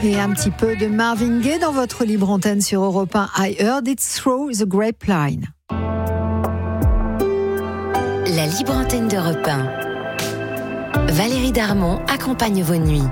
Et un petit peu de Marvin Gaye dans votre libre antenne sur Europe 1. I heard it's through the grapevine. La libre antenne d'Europe 1. Valérie Darmon accompagne vos nuits.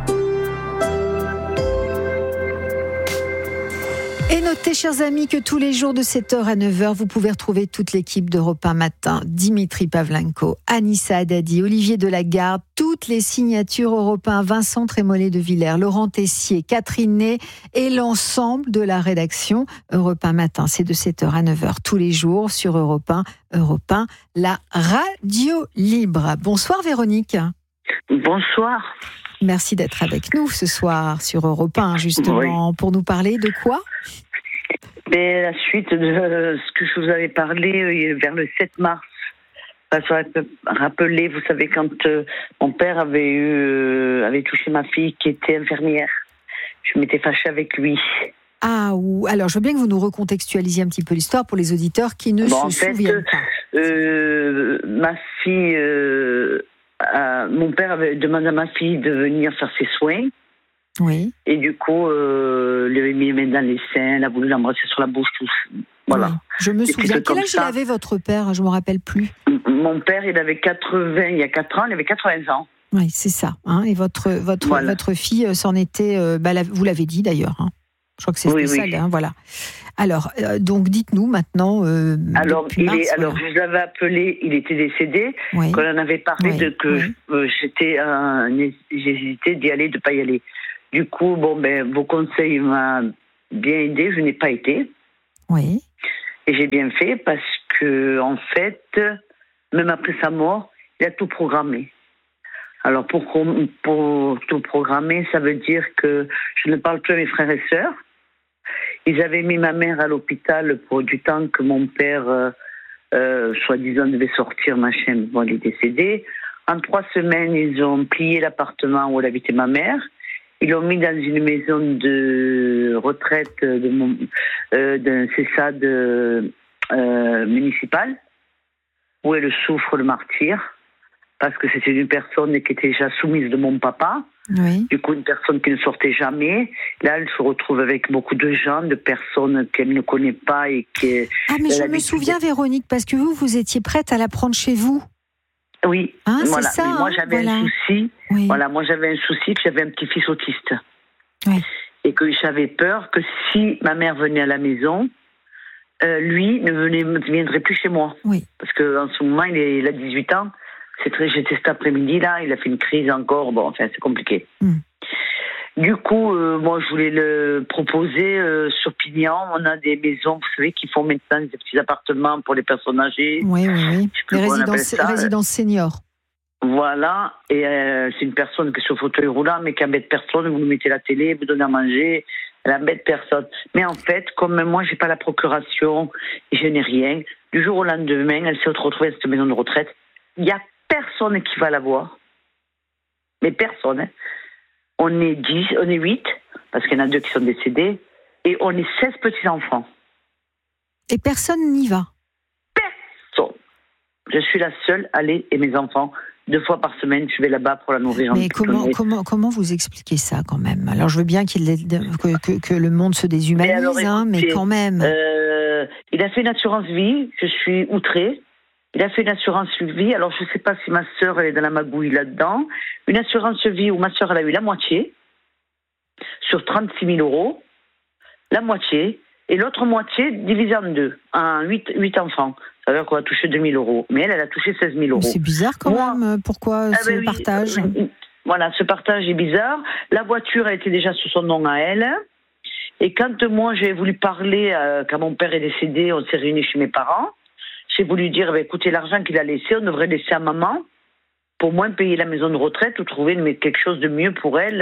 Et notez, chers amis, que tous les jours de 7h à 9h, vous pouvez retrouver toute l'équipe d'Europe 1 Matin. Dimitri Pavlenko, Anissa Haddadi, Olivier Delagarde, toutes les signatures Europe 1, Vincent Trémollet de Villers, Laurent Tessier, Catherine Ney et l'ensemble de la rédaction Europe 1 Matin. C'est de 7h à 9h tous les jours sur Europe 1, la radio libre. Bonsoir Véronique. Bonsoir. Merci d'être avec nous ce soir sur Europe 1, justement, oui. Pour nous parler de quoi ? La suite de ce que je vous avais parlé vers le 7 mars. Rappelez, vous savez, quand mon père avait touché ma fille qui était infirmière, je m'étais fâchée avec lui. Ah, alors je veux bien que vous nous recontextualisiez un petit peu l'histoire pour les auditeurs qui ne se souviennent pas. Ma fille... mon père avait demandé à ma fille de venir faire ses soins. Oui. Et du coup, lui avait mis les mains dans les seins, elle a voulu l'embrasser sur la bouche, tout. Voilà. Oui. Je me souviens. Quel âge il avait votre père ? Je ne me rappelle plus. Mon père, il avait 80, il y a 4 ans, il avait 80 ans. Oui, c'est ça. Hein. Et votre fille s'en était... vous l'avez dit d'ailleurs. Hein. Je crois que c'est spécial. Oui. Hein, voilà. Alors, donc dites-nous maintenant. Alors, je l'avais appelé, il était décédé. Oui. Quand on en avait parlé j'hésitais d'y aller, de ne pas y aller. Du coup, vos conseils m'ont bien aidé, je n'ai pas été. Oui. Et j'ai bien fait parce que, en fait, même après sa mort, il a tout programmé. Alors, pour tout programmer, ça veut dire que je ne parle plus à mes frères et sœurs. Ils avaient mis ma mère à l'hôpital pour du temps que mon père, soi-disant, devait sortir, machin. Bon, il est décédé. En 3 semaines, ils ont plié l'appartement où elle habitait ma mère. Ils l'ont mis dans une maison de retraite d'un CESAD municipal, où elle souffre le martyre, parce que c'était une personne qui était déjà soumise de mon papa. Oui. Du coup, une personne qui ne sortait jamais. Là, elle se retrouve avec beaucoup de gens, de personnes qu'elle ne connaît pas et qui... Ah, mais je me souviens, Véronique, parce que vous étiez prête à la prendre chez vous. Oui, voilà. C'est ça, mais moi, j'avais un souci. Oui. Voilà, moi, j'avais un souci que j'avais un petit-fils autiste. Oui. Et que j'avais peur que si ma mère venait à la maison, lui ne viendrait plus chez moi. Oui. Parce qu'en ce moment, il a 18 ans. J'étais cet après-midi-là, il a fait une crise encore. Bon, enfin, c'est compliqué. Du coup, moi, je voulais le proposer sur Pignan. On a des maisons, vous savez, qui font maintenant des petits appartements pour les personnes âgées. Oui. Les résidences seniors. Voilà. Et c'est une personne qui est sur fauteuil roulant, mais qui embête personne. Vous lui mettez la télé, vous donnez à manger. Elle embête personne. Mais en fait, comme moi, j'ai pas la procuration, et je n'ai rien, du jour au lendemain, elle s'est retrouvée à cette maison de retraite. Il y a personne qui va la voir. Mais personne. Hein. On est 8, parce qu'il y en a 2 qui sont décédés, et on est 16 petits-enfants. Et personne n'y va ? Personne. Je suis la seule à aller, et mes enfants, 2 fois par semaine, je vais là-bas pour la nourrir. Mais comment vous expliquez ça, quand même ? Alors, je veux bien que le monde se déshumanise, mais quand même. Il a fait une assurance vie, je suis outrée. Il a fait une assurance vie, alors je ne sais pas si ma sœur elle est dans la magouille là-dedans. Une assurance vie où ma sœur elle a eu la moitié, sur 36 000 €, la moitié, et l'autre moitié divisée en 2, en 8 enfants. Ça veut dire qu'on va toucher 2 000 €. Mais elle a touché 16 000 €. C'est bizarre quand même, pourquoi ce partage ? Voilà, ce partage est bizarre. La voiture a été déjà sous son nom à elle. Et quand moi j'ai voulu parler, quand mon père est décédé, on s'est réunis chez mes parents. J'ai voulu dire, écoutez, l'argent qu'il a laissé, on devrait laisser à maman pour moins payer la maison de retraite ou trouver quelque chose de mieux pour elle,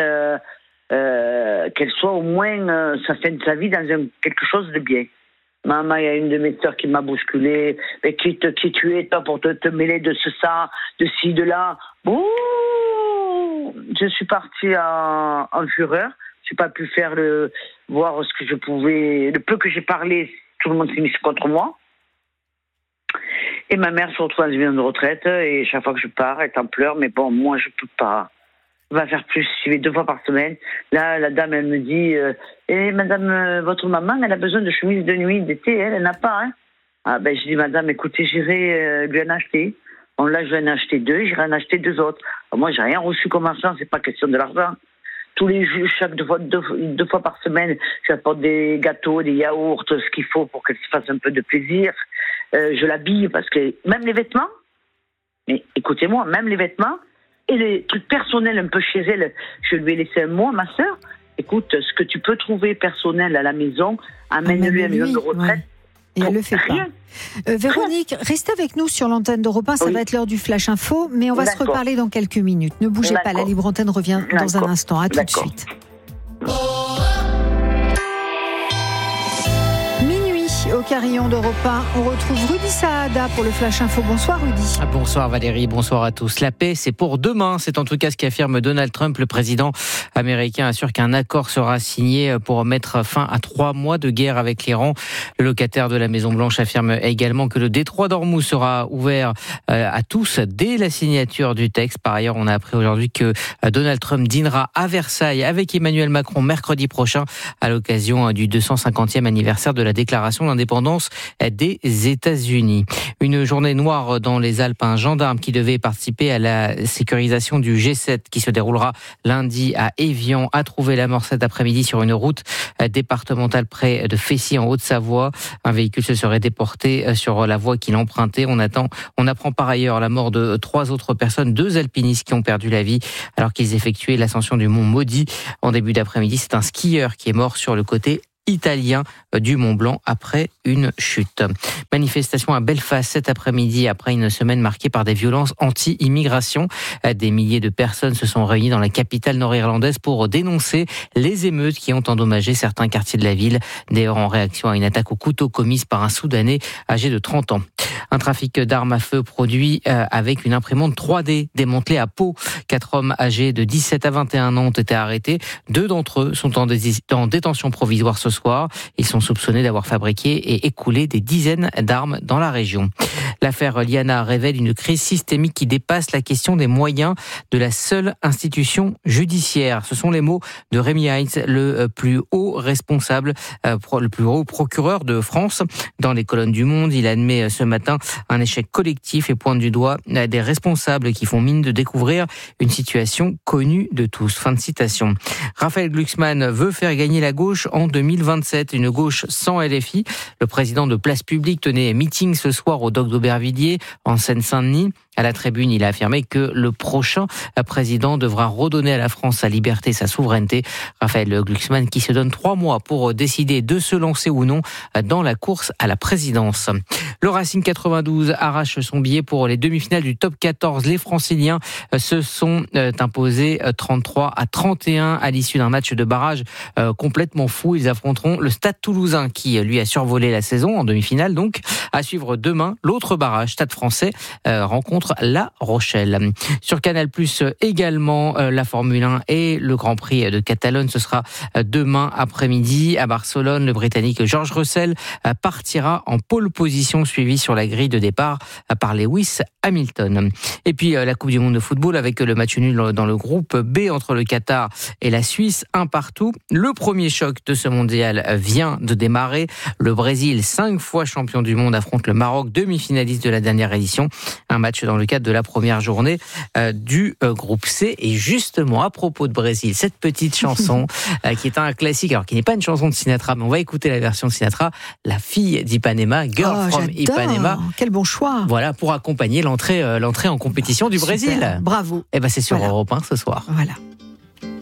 qu'elle soit au moins sa fin de sa vie dans quelque chose de bien. Maman, il y a une de mes sœurs qui m'a bousculé, mais qui tu es, toi, pour te mêler de ça, de ci, de là. Ouh, je suis partie en fureur. Je n'ai pas pu voir ce que je pouvais. Le peu que j'ai parlé, tout le monde s'est mis contre moi. Et ma mère se retrouve dans une maison de retraite, et chaque fois que je pars, elle est en pleurs, mais bon, moi, je peux pas. va faire plus. J'y vais 2 fois par semaine. Là, la dame, elle me dit madame, votre maman, elle a besoin de chemise de nuit d'été, elle n'a pas, hein. Ah ben, je dis, madame, écoutez, j'irai lui en acheter. Bon, là, je vais en acheter 2, j'irai en acheter 2 autres. Alors, moi, j'ai rien reçu comme argent, c'est pas question de l'argent. Tous les jours, chaque 2 fois par semaine, j'apporte des gâteaux, des yaourts, ce qu'il faut pour qu'elle se fasse un peu de plaisir. Je l'habille parce que même les vêtements, mais écoutez-moi, même les vêtements et les trucs personnels un peu chez elle, je lui ai laissé un mot à ma sœur. Écoute, ce que tu peux trouver personnel à la maison, amène-lui un million de retraite. Ouais. Et elle le fait pas. Véronique, restez avec nous sur l'antenne d'Europe 1, ça va être l'heure du Flash Info, mais on va se reparler dans quelques minutes. Ne bougez pas, la Libre Antenne revient dans un instant. À tout de suite. Au Carillon d'Europe 1, on retrouve Rudy Saada pour le Flash Info. Bonsoir Rudy. Bonsoir Valérie, bonsoir à tous. La paix, c'est pour demain. C'est en tout cas ce qu'affirme Donald Trump. Le président américain assure qu'un accord sera signé pour mettre fin à 3 mois de guerre avec l'Iran. Le locataire de la Maison-Blanche affirme également que le détroit d'Ormuz sera ouvert à tous dès la signature du texte. Par ailleurs, on a appris aujourd'hui que Donald Trump dînera à Versailles avec Emmanuel Macron mercredi prochain à l'occasion du 250e anniversaire de la déclaration d'indépendance des États-Unis. Une journée noire dans les Alpes. Un gendarme qui devait participer à la sécurisation du G7 qui se déroulera lundi à Évian a trouvé la mort cet après-midi sur une route départementale près de Fessy en Haute-Savoie. Un véhicule se serait déporté sur la voie qu'il empruntait. On apprend par ailleurs la mort de 3 autres personnes, 2 alpinistes qui ont perdu la vie alors qu'ils effectuaient l'ascension du mont Maudit en début d'après-midi. C'est un skieur qui est mort sur le côté italien du Mont Blanc après une chute. Manifestation à Belfast cet après-midi après une semaine marquée par des violences anti-immigration. Des milliers de personnes se sont réunies dans la capitale nord-irlandaise pour dénoncer les émeutes qui ont endommagé certains quartiers de la ville, d'ailleurs en réaction à une attaque au couteau commise par un Soudanais âgé de 30 ans. Un trafic d'armes à feu produit avec une imprimante 3D démantelée à Pau. 4 hommes âgés de 17 à 21 ans ont été arrêtés. 2 d'entre eux sont en détention provisoire ce soir. Ils sont soupçonnés d'avoir fabriqué et écoulé des dizaines d'armes dans la région. L'affaire Liana révèle une crise systémique qui dépasse la question des moyens de la seule institution judiciaire. Ce sont les mots de Rémi Heinz, le plus haut responsable, le plus haut procureur de France. Dans les colonnes du Monde, il admet ce matin un échec collectif et pointe du doigt des responsables qui font mine de découvrir une situation connue de tous. Fin de citation. Raphaël Glucksmann veut faire gagner la gauche en 2027, une gauche sans LFI. Le président de Place Publique tenait meeting ce soir au Dock d'Aubervilliers en Seine-Saint-Denis. À la tribune, il a affirmé que le prochain président devra redonner à la France sa liberté, sa souveraineté. Raphaël Glucksmann qui se donne 3 mois pour décider de se lancer ou non dans la course à la présidence. Le Racing 92 arrache son billet pour les demi-finales du top 14. Les Franciliens se sont imposés 33-31 à l'issue d'un match de barrage complètement fou. Ils affronteront le Stade Toulousain qui lui a survolé la saison en demi-finale. Donc à suivre demain, l'autre barrage, Stade Français, rencontre La Rochelle. Sur Canal+, également la Formule 1 et le Grand Prix de Catalogne. Ce sera demain après-midi à Barcelone. Le Britannique George Russell partira en pole position, suivi sur la grille de départ par Lewis Hamilton. Et puis la Coupe du Monde de football avec le match nul dans le groupe B entre le Qatar et la Suisse, 1-1. Le premier choc de ce mondial vient de démarrer. Le Brésil, 5 fois champion du monde, affronte le Maroc, demi-finaliste de la dernière édition. Un match dans le cadre de la première journée du groupe C. Et justement, à propos de Brésil, cette petite chanson qui est un classique, alors qui n'est pas une chanson de Sinatra, mais on va écouter la version de Sinatra, La fille d'Ipanema, Girl from Ipanema. Quel bon choix. Voilà, pour accompagner l'entrée en compétition du Brésil. Bravo. Et ben c'est sur Europe 1 ce soir. Voilà.